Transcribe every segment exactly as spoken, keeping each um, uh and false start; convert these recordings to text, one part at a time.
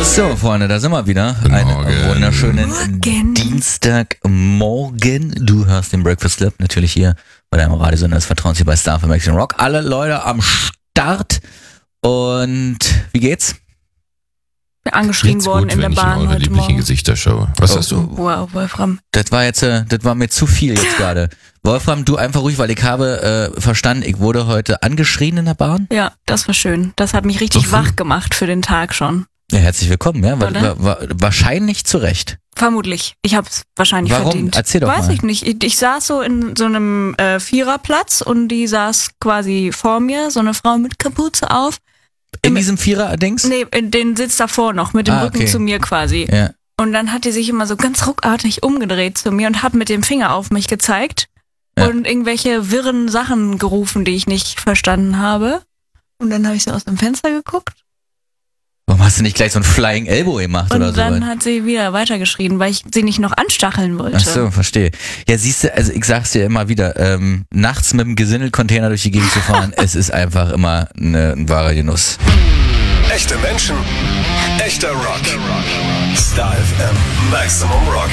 So, Freunde, da sind wir wieder. Einen wunderschönen Morgen. Dienstagmorgen. Du hörst den Breakfast Club natürlich hier bei deinem Radiosender des Vertrauens hier bei Star für Maximum Rock. Alle Leute am Start. Und wie geht's? Angeschrien Geht's worden gut, in der wenn Bahn ich in eure heute lieblichen Morgen. Gesichter schaue. Was Oh. hast du? Wow, Wolfram. Das war jetzt, äh, das war mir zu viel jetzt gerade. Wolfram, du einfach ruhig, weil ich habe äh, verstanden, ich wurde heute angeschrien in der Bahn. Ja, das war schön. Das hat mich richtig So wach früh? gemacht für den Tag schon. Ja, herzlich willkommen, ja. Wa Oder? wa wa wahrscheinlich zu Recht. Vermutlich. Ich habe es wahrscheinlich Warum? verdient. Erzähl doch Weiß mal. ich nicht. Ich, ich saß so in so einem äh, Viererplatz und die saß quasi vor mir, so eine Frau mit Kapuze auf. In Im- diesem Vierer-Dings? Nee, in den sitzt davor noch, mit dem Ah, Rücken okay. zu mir quasi. Ja. Und dann hat die sich immer so ganz ruckartig umgedreht zu mir und hat mit dem Finger auf mich gezeigt Ja. und irgendwelche wirren Sachen gerufen, die ich nicht verstanden habe. Und dann habe ich so aus dem Fenster geguckt Warum hast du nicht gleich so ein Flying Elbow gemacht und oder so? dann hat sie wieder weitergeschrien, weil ich sie nicht noch anstacheln wollte. Ach so, verstehe. Ja, siehst du, also ich sag's dir immer wieder, ähm, nachts mit dem Gesindelcontainer durch die Gegend zu fahren, es ist einfach immer eine, ein wahrer Genuss. Echte Menschen, echter Rock. Star F M, Maximum Rock.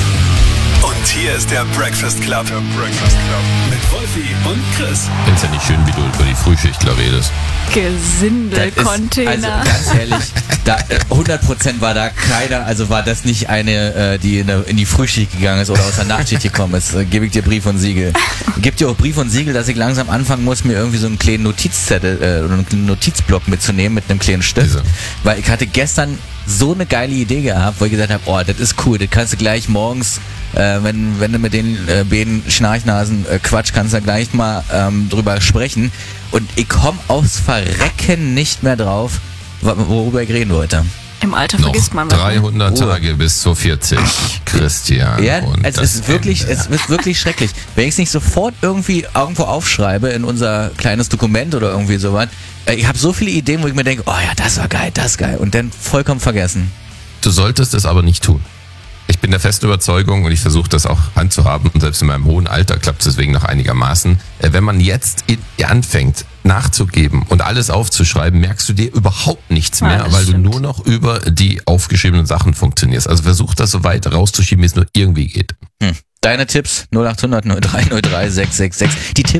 Und hier ist der Breakfast Club. Breakfast Club. Mit Wolfi und Chris. Find's ja nicht schön, wie du über die Frühschichtler redest. Gesindelcontainer. Also ganz ehrlich, da, äh, hundert Prozent war da keiner, also war das nicht eine, äh, die in, der, in die Frühschicht gegangen ist oder aus der Nachtschicht gekommen ist. Äh, Gebe ich dir Brief und Siegel. Gib dir auch Brief und Siegel, dass ich langsam anfangen muss, mir irgendwie so einen kleinen Notizzettel äh, oder einen kleinen Notizblock mitzunehmen mit einem kleinen Stift. Wieso? Weil ich hatte gestern so eine geile Idee gehabt, wo ich gesagt habe, oh, das ist cool, das kannst du gleich morgens, äh, wenn, wenn du mit den äh, beiden Schnarchnasen äh, Quatsch, kannst du gleich mal ähm, drüber sprechen. Und ich komme aufs Verrecken nicht mehr drauf, wo- worüber ich reden wollte. Im Alter Noch vergisst man was. dreihundert Ruhe. Tage bis zu vierzig, Christian. Ja, und es das ist wirklich, Ende. es ist wirklich schrecklich. Wenn ich es nicht sofort irgendwie irgendwo aufschreibe in unser kleines Dokument oder irgendwie sowas, äh, ich habe so viele Ideen, wo ich mir denke, oh ja, das war geil, das ist geil, und dann vollkommen vergessen. Du solltest es aber nicht tun. Ich bin der festen Überzeugung und ich versuche das auch handzuhaben und selbst in meinem hohen Alter klappt es deswegen noch einigermaßen. Äh, Wenn man jetzt in, anfängt nachzugeben und alles aufzuschreiben, merkst du dir überhaupt nichts Ja, mehr, das weil du stimmt. nur noch über die aufgeschriebenen Sachen funktionierst. Also versuch das so weit rauszuschieben, wie es nur irgendwie geht. Hm. Deine Tipps null acht hundert null drei null drei sechs sechs sechs. Die Tipps